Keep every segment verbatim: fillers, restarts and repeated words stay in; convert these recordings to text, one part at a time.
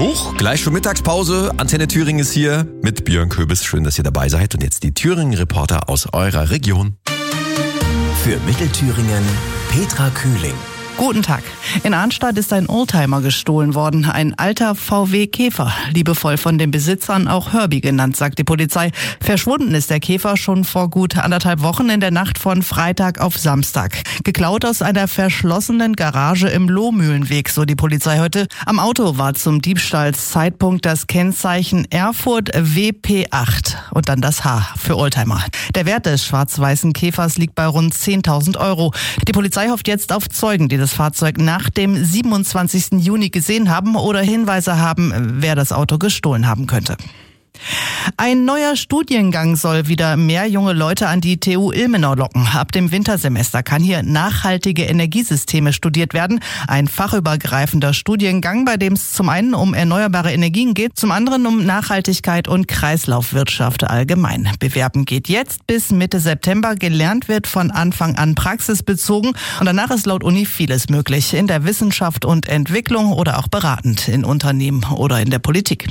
Huch, gleich schon Mittagspause. Antenne Thüringen ist hier mit Björn Köbis. Schön, dass ihr dabei seid. Und jetzt die Thüringen-Reporter aus eurer Region. Für Mittelthüringen Petra Kühling. Guten Tag. In Arnstadt ist ein Oldtimer gestohlen worden. Ein alter V W Käfer. Liebevoll von den Besitzern auch Herbie genannt, sagt die Polizei. Verschwunden ist der Käfer schon vor gut anderthalb Wochen in der Nacht von Freitag auf Samstag. Geklaut aus einer verschlossenen Garage im Lohmühlenweg, so die Polizei heute. Am Auto war zum Diebstahlszeitpunkt das Kennzeichen Erfurt W P acht und dann das H für Oldtimer. Der Wert des schwarz-weißen Käfers liegt bei rund zehntausend Euro. Die Polizei hofft jetzt auf Zeugen, die das Fahrzeug nach dem siebenundzwanzigsten Juni gesehen haben oder Hinweise haben, wer das Auto gestohlen haben könnte. Ein neuer Studiengang soll wieder mehr junge Leute an die T U Ilmenau locken. Ab dem Wintersemester kann hier nachhaltige Energiesysteme studiert werden. Ein fachübergreifender Studiengang, bei dem es zum einen um erneuerbare Energien geht, zum anderen um Nachhaltigkeit und Kreislaufwirtschaft allgemein. Bewerben geht jetzt bis Mitte September. Gelernt wird von Anfang an praxisbezogen. Und danach ist laut Uni vieles möglich. In der Wissenschaft und Entwicklung oder auch beratend in Unternehmen oder in der Politik.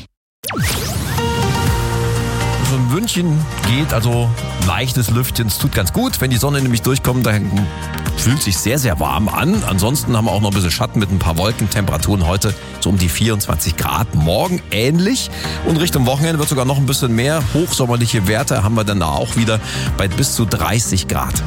So ein Wündchen geht, also leichtes Lüftchen, es tut ganz gut. Wenn die Sonne nämlich durchkommt, dann fühlt sich sehr, sehr warm an. Ansonsten haben wir auch noch ein bisschen Schatten mit ein paar Wolken. Temperaturen heute so um die vierundzwanzig Grad. Morgen ähnlich und Richtung Wochenende wird sogar noch ein bisschen mehr. Hochsommerliche Werte haben wir dann auch wieder bei bis zu dreißig Grad.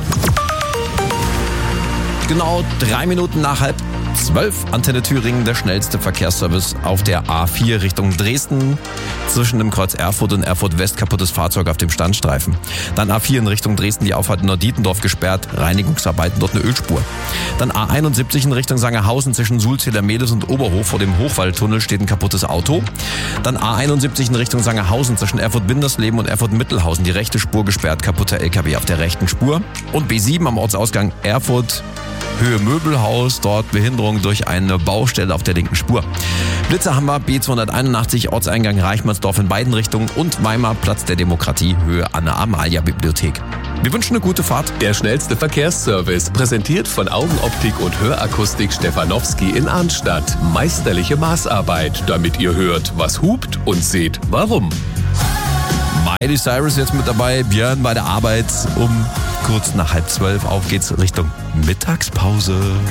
Genau drei Minuten nach halb zwölf. Antenne Thüringen, der schnellste Verkehrsservice auf der A vier Richtung Dresden. Zwischen dem Kreuz Erfurt und Erfurt West kaputtes Fahrzeug auf dem Standstreifen. Dann A vier in Richtung Dresden, die Auffahrt in Neu-Dietendorf gesperrt. Reinigungsarbeiten, dort eine Ölspur. Dann A einundsiebzig in Richtung Sangerhausen zwischen Sulzeder-Mehlis und Oberhof. Vor dem Hochwaldtunnel steht ein kaputtes Auto. Dann A einundsiebzig in Richtung Sangerhausen zwischen Erfurt-Bindersleben und Erfurt-Mittelhausen. Die rechte Spur gesperrt, kaputter L K W auf der rechten Spur. Und B sieben am Ortsausgang Erfurt Höhe Möbelhaus, dort Behinderung durch eine Baustelle auf der linken Spur. Blitzer haben wir B zweihunderteinundachtzig, Ortseingang Reichmannsdorf in beiden Richtungen und Weimar, Platz der Demokratie, Höhe Anna-Amalia-Bibliothek. Wir wünschen eine gute Fahrt. Der schnellste Verkehrsservice, präsentiert von Augenoptik und Hörakustik Stefanowski in Arnstadt. Meisterliche Maßarbeit, damit ihr hört, was hupt und seht, warum. Miley Cyrus jetzt mit dabei, Björn bei der Arbeit um kurz nach halb zwölf. Auf geht's Richtung Mittagspause.